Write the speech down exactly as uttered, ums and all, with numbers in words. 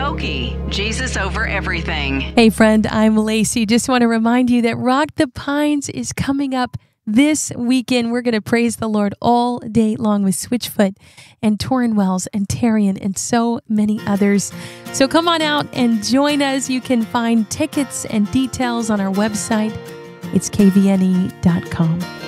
Skokie, Jesus over everything. Hey friend, I'm Lacey. Just want to remind you that Rock the Pines is coming up this weekend. We're going to praise the Lord all day long with Switchfoot and Torrin Wells and Tarian and so many others. So come on out and join us. You can find tickets and details on our website. It's k v n e dot com.